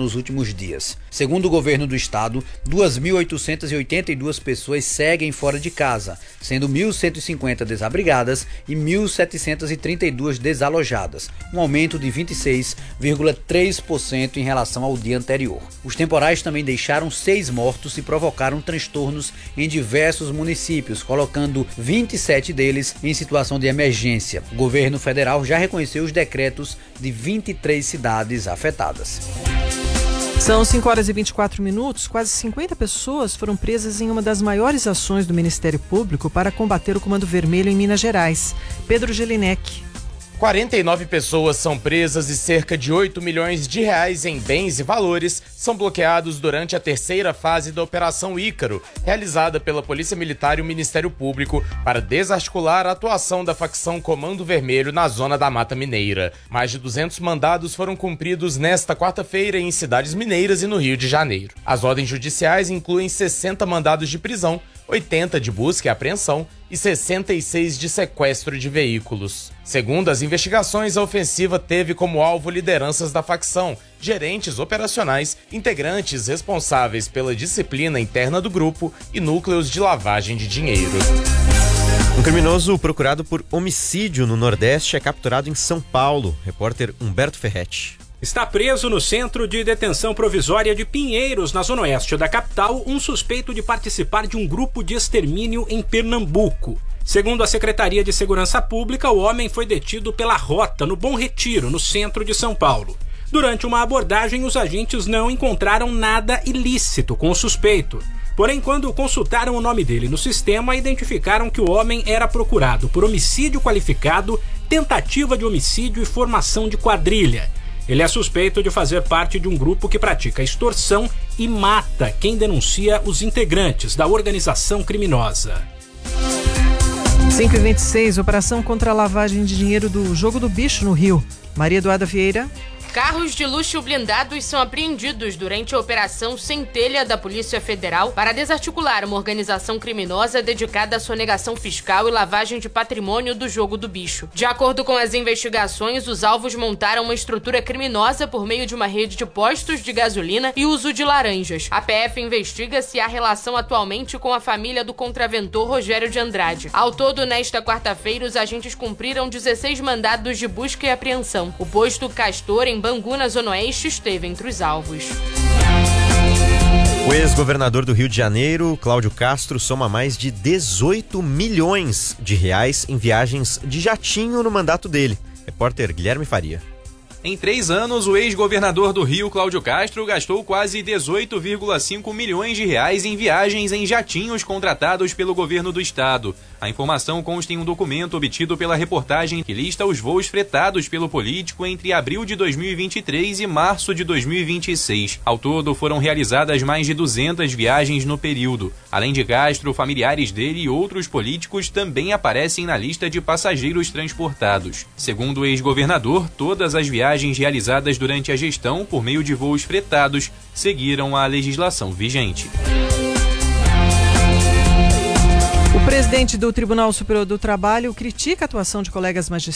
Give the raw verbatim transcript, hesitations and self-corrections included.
nos últimos dias. Segundo o governo do estado, duas mil oitocentas e oitenta e duas pessoas seguem fora de casa, sendo mil cento e cinquenta desabrigadas e mil setecentas e trinta e duas desalojadas, um aumento de vinte e seis vírgula três por cento em relação ao dia anterior. Os temporais também deixaram seis mortos e provocaram transtornos em diversos municípios, colocando vinte e sete deles em situação de emergência. O governo federal já reconheceu os decretos de vinte e três cidades afetadas. São cinco horas e vinte e quatro minutos. Quase cinquenta pessoas foram presas em uma das maiores ações do Ministério Público para combater o Comando Vermelho em Minas Gerais. Pedro Gelinek. quarenta e nove pessoas são presas e cerca de oito milhões de reais em bens e valores são bloqueados durante a terceira fase da Operação Ícaro, realizada pela Polícia Militar e o Ministério Público para desarticular a atuação da facção Comando Vermelho na zona da Mata Mineira. Mais de duzentos mandados foram cumpridos nesta quarta-feira em cidades mineiras e no Rio de Janeiro. As ordens judiciais incluem sessenta mandados de prisão, oitenta de busca e apreensão e sessenta e seis de sequestro de veículos. Segundo as investigações, a ofensiva teve como alvo lideranças da facção, gerentes operacionais, integrantes responsáveis pela disciplina interna do grupo e núcleos de lavagem de dinheiro. Um criminoso procurado por homicídio no Nordeste é capturado em São Paulo. Repórter Humberto Ferretti. Está preso no Centro de Detenção Provisória de Pinheiros, na zona oeste da capital, um suspeito de participar de um grupo de extermínio em Pernambuco. Segundo a Secretaria de Segurança Pública, o homem foi detido pela Rota, no Bom Retiro, no centro de São Paulo. Durante uma abordagem, os agentes não encontraram nada ilícito com o suspeito. Porém, quando consultaram o nome dele no sistema, identificaram que o homem era procurado por homicídio qualificado, tentativa de homicídio e formação de quadrilha. Ele é suspeito de fazer parte de um grupo que pratica extorsão e mata quem denuncia os integrantes da organização criminosa. cinco e vinte e seis, operação contra a lavagem de dinheiro do Jogo do Bicho no Rio. Maria Eduarda Vieira. Carros de luxo blindados são apreendidos durante a Operação Centelha da Polícia Federal para desarticular uma organização criminosa dedicada à sonegação fiscal e lavagem de patrimônio do Jogo do Bicho. De acordo com as investigações, os alvos montaram uma estrutura criminosa por meio de uma rede de postos de gasolina e uso de laranjas. A P F investiga se há relação atualmente com a família do contraventor Rogério de Andrade. Ao todo, nesta quarta-feira, os agentes cumpriram dezesseis mandados de busca e apreensão. O posto Castor, em Bangu, na Zona Oeste, esteve entre os alvos. O ex-governador do Rio de Janeiro, Cláudio Castro, soma mais de dezoito milhões de reais em viagens de jatinho no mandato dele. Repórter Guilherme Faria. Em três anos, o ex-governador do Rio, Cláudio Castro, gastou quase dezoito vírgula cinco milhões de reais em viagens em jatinhos contratados pelo governo do estado. A informação consta em um documento obtido pela reportagem que lista os voos fretados pelo político entre abril de dois mil e vinte e três e março de dois mil e vinte e seis. Ao todo, foram realizadas mais de duzentas viagens no período. Além de Castro, familiares dele e outros políticos também aparecem na lista de passageiros transportados. Segundo o ex-governador, todas as viagens Viagens realizadas durante a gestão por meio de voos fretados seguiram a legislação vigente. O presidente do Tribunal Superior do Trabalho critica a atuação de colegas magistrados